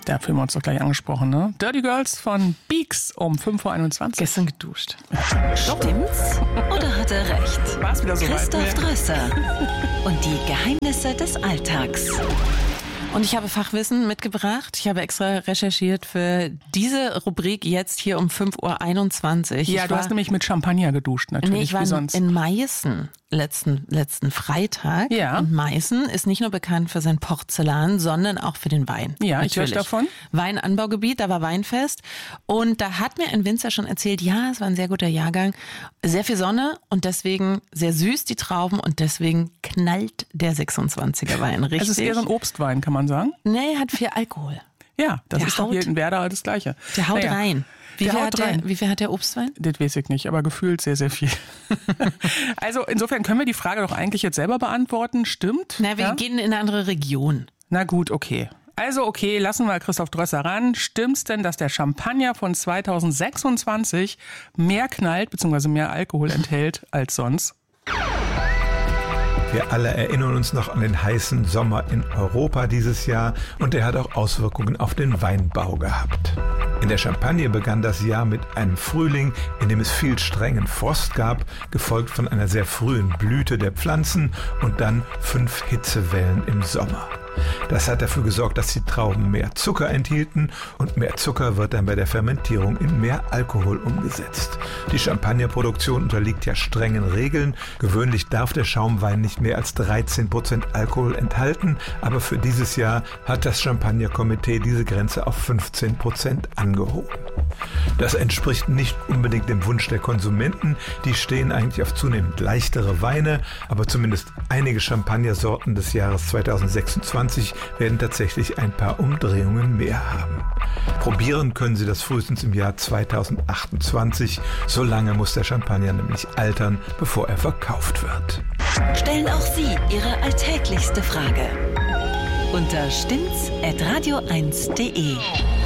Da fühlen wir uns doch gleich angesprochen, ne? Dirty Girls von Beaks um 5.21 Uhr. Gestern geduscht. Stimmt's oder hat er recht? War's wieder so Christoph weit? Drösser und die Geheimnisse des Alltags. Und ich habe Fachwissen mitgebracht. Ich habe extra recherchiert für diese Rubrik jetzt hier um 5.21 Uhr. Ja, du hast nämlich mit Champagner geduscht, natürlich, Nee, ich war wie sonst. in Meißen letzten Freitag. Ja. Und Meißen ist nicht nur bekannt für sein Porzellan, sondern auch für den Wein. Ja, ich höre Natürlich. davon. Weinanbaugebiet, da war Weinfest. Und da hat mir ein Winzer schon erzählt, ja, es war ein sehr guter Jahrgang. Sehr viel Sonne und deswegen sehr süß die Trauben und deswegen knallt der 26er Wein richtig. Es ist eher so ein Obstwein, kann man sagen. Nee, hat viel Alkohol. Ja, das Der ist doch haut- hier in Werder das Gleiche. Der haut Naja, rein. der haut rein. Wie viel hat der Obstwein? Das weiß ich nicht, aber gefühlt sehr, sehr viel. Also insofern können wir die Frage doch eigentlich jetzt selber beantworten. Stimmt? Na, wir Ja? gehen in eine andere Region. Na gut, okay. Also okay, lassen wir Christoph Drösser ran. Stimmt's denn, dass der Champagner von 2026 mehr knallt bzw. mehr Alkohol enthält als sonst? Wir alle erinnern uns noch an den heißen Sommer in Europa dieses Jahr und der hat auch Auswirkungen auf den Weinbau gehabt. In der Champagne begann das Jahr mit einem Frühling, in dem es viel strengen Frost gab, gefolgt von einer sehr frühen Blüte der Pflanzen und dann 5 Hitzewellen im Sommer. Das hat dafür gesorgt, dass die Trauben mehr Zucker enthielten und mehr Zucker wird dann bei der Fermentierung in mehr Alkohol umgesetzt. Die Champagnerproduktion unterliegt ja strengen Regeln. Gewöhnlich darf der Schaumwein nicht mehr als 13% Alkohol enthalten, aber für dieses Jahr hat das Champagnerkomitee diese Grenze auf 15% angehoben. Das entspricht nicht unbedingt dem Wunsch der Konsumenten. Die stehen eigentlich auf zunehmend leichtere Weine, aber zumindest einige Champagnersorten des Jahres 2026 werden tatsächlich ein paar Umdrehungen mehr haben. Probieren können Sie das frühestens im Jahr 2028. So lange muss der Champagner nämlich altern, bevor er verkauft wird. Stellen auch Sie Ihre alltäglichste Frage unter stimmt's@radio1.de.